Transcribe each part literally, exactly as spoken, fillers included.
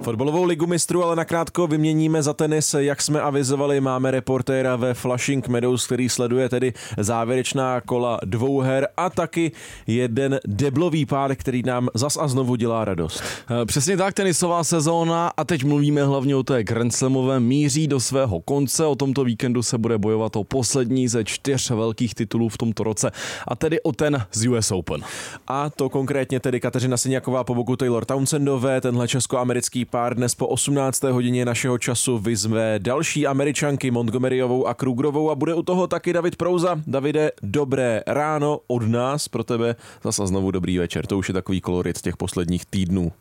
Fotbalovou ligu mistrů ale nakrátko vyměníme za tenis. Jak jsme avizovali, máme reportéra ve Flushing Meadows, který sleduje tedy závěrečná kola dvou her a taky jeden deblový pár, který nám zas a znovu dělá radost. Přesně tak, tenisová sezóna a teď mluvíme hlavně o té Grand Slamové, míří do svého konce. O tomto víkendu se bude bojovat o poslední ze čtyř velkých titulů v tomto roce, a tedy o ten z U S Open. A to konkrétně tedy Kateřina Siniaková po boku Taylor Townsendové. Tenhle česko-americký pár dnes po osmnácté hodině našeho času vyzve další Američanky Montgomeryovou a Krugerovou a bude u toho taky David Prouza. Davide, dobré ráno od nás, pro tebe zase znovu dobrý večer. To už je takový kolorit těch posledních týdnů.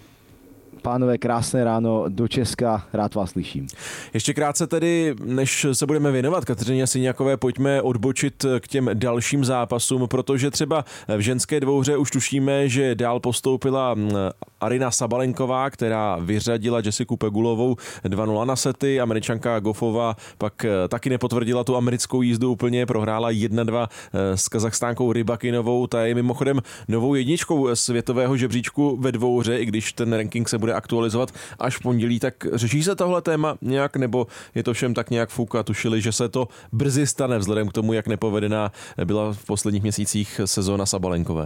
Pánové, krásné ráno do Česka, rád vás slyším. Ještě krátce tedy, než se budeme věnovat Kateřině Siniakové, pojďme odbočit k těm dalším zápasům, protože třeba v ženské dvouhře už tušíme, že dál postoupila Aryna Sabalenková, která vyřadila Jessiku Pegulovou dva nula na sety. Američanka Goffová pak taky nepotvrdila tu americkou jízdu úplně, prohrála jedna dva s Kazachstánkou Rybakinovou. Ta je mimochodem novou jedničkou světového žebříčku ve dvouhře, i když ten ranking se bude aktualizovat až v pondělí. Tak řeší se tohle téma nějak, nebo je to všem tak nějak fuk a tušili, že se to brzy stane vzhledem k tomu, jak nepovedená byla v posledních měsících sezóna Sabalenkové?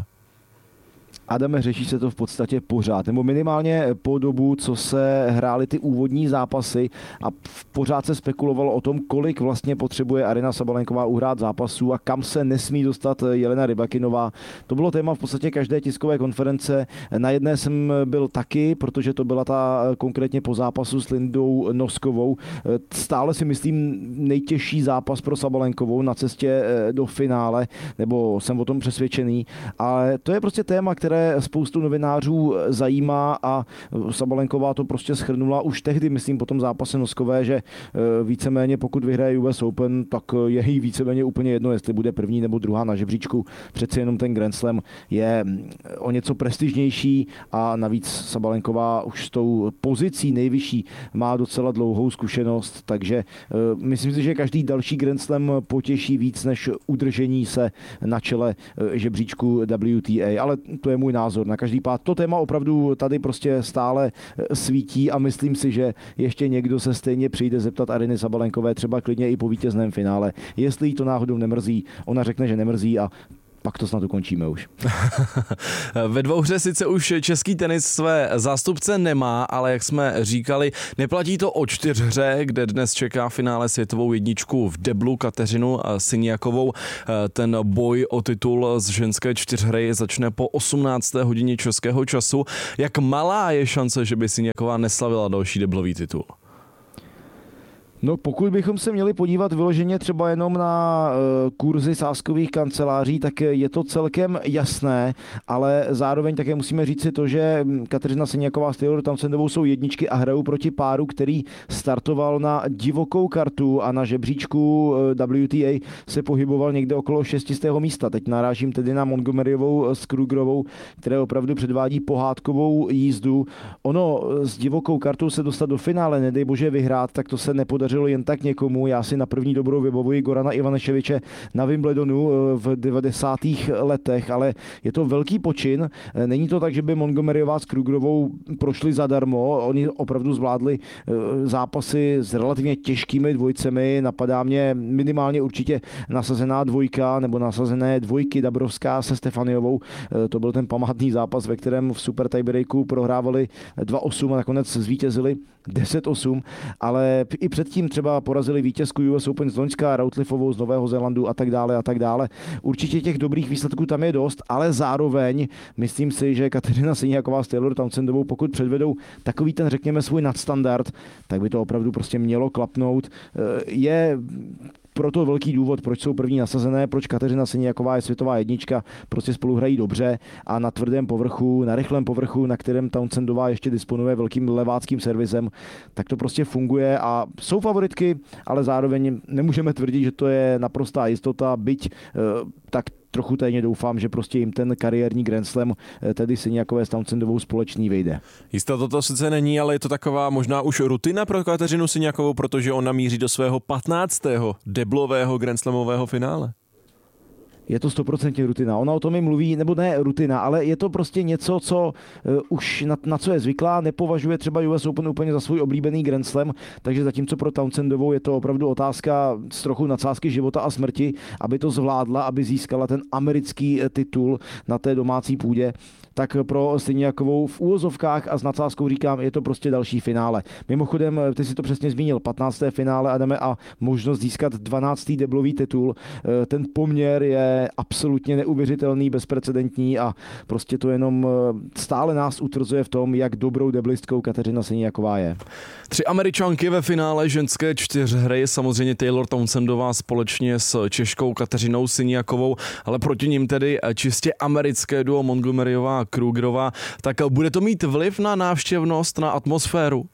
Adame, řeší se to v podstatě pořád, nebo minimálně po dobu, co se hrály ty úvodní zápasy a pořád se spekulovalo o tom, kolik vlastně potřebuje Aryna Sabalenková uhrát zápasů a kam se nesmí dostat Jelena Rybakinová. To bylo téma v podstatě každé tiskové konference. Na jedné jsem byl taky, protože to byla ta konkrétně po zápasu s Lindou Noskovou. Stále si myslím nejtěžší zápas pro Sabalenkovou na cestě do finále, nebo jsem o tom přesvědčený, ale to je prostě téma, které spoustu novinářů zajímá a Sabalenková to prostě shrnula už tehdy, myslím, po tom zápase Noskové, že víceméně pokud vyhraje U S Open, tak je jí víceméně úplně jedno, jestli bude první nebo druhá na žebříčku. Přeci jenom ten Grand Slam je o něco prestižnější a navíc Sabalenková už s tou pozicí nejvyšší má docela dlouhou zkušenost, takže myslím si, že každý další Grand Slam potěší víc než udržení se na čele žebříčku W T A, ale to je můj názor. Na každý pád to téma opravdu tady prostě stále svítí a myslím si, že ještě někdo se stejně přijde zeptat Aryny Sabalenkové třeba klidně i po vítězném finále, jestli jí to náhodou nemrzí. Ona řekne, že nemrzí a pak to snad ukončíme už. Ve dvouhře sice už český tenis své zástupce nemá, ale jak jsme říkali, neplatí to o čtyřhře, kde dnes čeká finále světovou jedničku v deblu Kateřinu Siniakovou. Ten boj o titul z ženské čtyřhry začne po osmnácté hodině českého času. Jak malá je šance, že by Siniaková neslavila další deblový titul? No, pokud bychom se měli podívat vyloženě třeba jenom na uh, kurzy sázkových kanceláří, tak je to celkem jasné, ale zároveň také musíme říct si to, že Kateřina Siniaková s Taylor Townsendovou jsou jedničky a hrajou proti páru, který startoval na divokou kartu a na žebříčku uh, W T A se pohyboval někde okolo šestistého místa. Teď narážím tedy na Montgomeryovou s Krugerovou, které opravdu předvádí pohádkovou jízdu. Ono s divokou kartou se dostat do finále, nedej bože vyhrát, tak to se nepodařilo jen tak někomu. Já si na první dobrou vybavuji Gorana Ivaneševiče na Wimbledonu v devadesátých letech, ale je to velký počin. Není to tak, že by Montgomeryová s Krugerovou prošli zadarmo. Oni opravdu zvládli zápasy s relativně těžkými dvojcemi. Napadá mě minimálně určitě nasazená dvojka nebo nasazené dvojky Dabrowská se Stefaniovou. To byl ten památný zápas, ve kterém v super tiebreaku prohrávali dva osm a nakonec zvítězili deset osm, ale i předtím třeba porazili vítězku U S Open z Loňska, Routliffovou z Nového Zélandu a tak dále a tak dále. Určitě těch dobrých výsledků tam je dost, ale zároveň myslím si, že Kateřina Siniaková s Taylor Townsendovou, pokud předvedou takový ten, řekněme, svůj nadstandard, tak by to opravdu prostě mělo klapnout. Je proto velký důvod, proč jsou první nasazené, proč Kateřina Siniaková je světová jednička, prostě spolu hrají dobře a na tvrdém povrchu, na rychlém povrchu, na kterém Townsendová ještě disponuje velkým leváckým servisem, tak to prostě funguje a jsou favoritky, ale zároveň nemůžeme tvrdit, že to je naprostá jistota, byť tak trochu tajně doufám, že prostě jim ten kariérní Grand Slam, tedy Siniakové s Townsendovou společný vejde. Jistota to sice není, ale je to taková možná už rutina pro Kateřinu Siniakovou, protože ona míří do svého patnáctého deblového Grand Slamového finále. Je to stoprocentně rutina. Ona o tom i mluví, nebo ne rutina, ale je to prostě něco, co uh, už na, na co je zvyklá, nepovažuje třeba U S Open úplně za svůj oblíbený Grand Slam, takže zatímco pro Townsendovou je to opravdu otázka z trochu nadsázky života a smrti, aby to zvládla, aby získala ten americký titul na té domácí půdě, tak pro Siniakovou v úvozovkách a s nadsázkou říkám, je to prostě další finále. Mimochodem, ty si to přesně zmínil, patnácté finále, Adame, a možnost získat dvanáctý deblový titul. Ten poměr je absolutně neuvěřitelný, bezprecedentní a prostě to jenom stále nás utvrzuje v tom, jak dobrou deblistkou Kateřina Siniaková je. Tři Američanky ve finále ženské čtyřhry, samozřejmě Taylor Townsendová společně s Češkou Kateřinou Siniakovou, ale proti ním tedy čistě americké duo Montgomeryová Krugerová. Tak bude to mít vliv na návštěvnost, na atmosféru?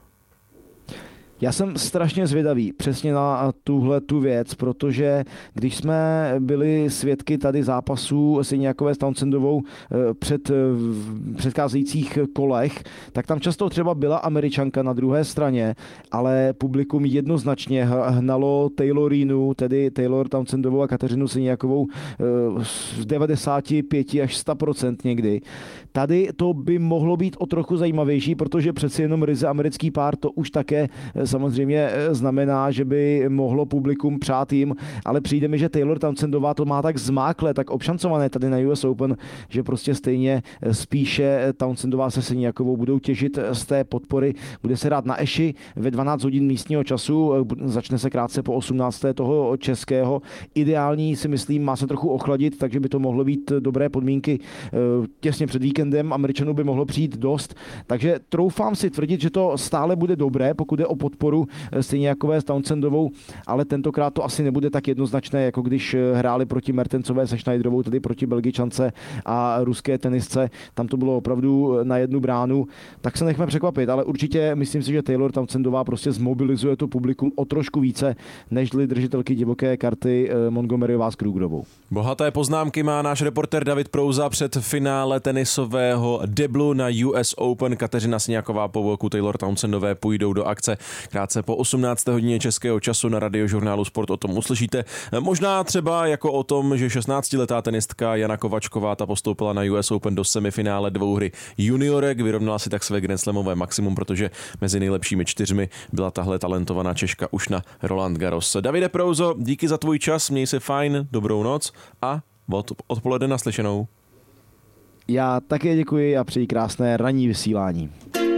Já jsem strašně zvědavý přesně na tuhle tu věc, protože když jsme byli svědky tady zápasů Siniakové s Townsendovou před v předcházejících kolech, tak tam často třeba byla Američanka na druhé straně, ale publikum jednoznačně hnalo Taylorinu, tedy Taylor Townsendovou a Kateřinu Siniakovou z devadesát pět až sto procent někdy. Tady to by mohlo být o trochu zajímavější, protože přeci jenom ryze americký pár to už také samozřejmě znamená, že by mohlo publikum přát jim, ale přijde mi, že Taylor Townsendová to má tak zmáklé, tak obšancované tady na U S Open, že prostě stejně spíše Townsendová se Siniakovou budou těžit z té podpory. Bude se hrát na Eši ve dvanáct hodin místního času, začne se krátce po osmnácté toho českého. Ideální si myslím, má se trochu ochladit, takže by to mohlo být dobré podmínky těsně před víkendem. Američanů by mohlo přijít dost, takže troufám si tvrdit, že to stále bude dobré, pokud je o podporu Siniakové s Townsendovou, ale tentokrát to asi nebude tak jednoznačné, jako když hráli proti Mertensové se Schneiderovou, tedy proti Belgičance a ruské tenisce. Tam to bylo opravdu na jednu bránu. Tak se nechme překvapit, ale určitě myslím si, že Taylor Townsendová prostě zmobilizuje to publikum o trošku více, nežli držitelky divoké karty Montgomeryová s Krugerovou. Bohaté poznámky má náš reporter David Prouza před finále tenisového deblu na U S Open. Kateřina Siniaková po boku Taylor Townsendové půjdou do akce. Krátce po osmnácté hodině českého času na Radiožurnálu Sport o tom uslyšíte. Možná třeba jako o tom, že šestnáctiletá tenistka Jana Kovačková ta postoupila na U S Open do semifinále dvouhry juniorek, vyrovnala si tak své Grand Slamové maximum, protože mezi nejlepšími čtyřmi byla tahle talentovaná Češka už na Roland Garros. Davide Prouzo, díky za tvůj čas, měj se fajn, dobrou noc a od odpoledne naslyšenou. Já také děkuji a přeji krásné ranní vysílání.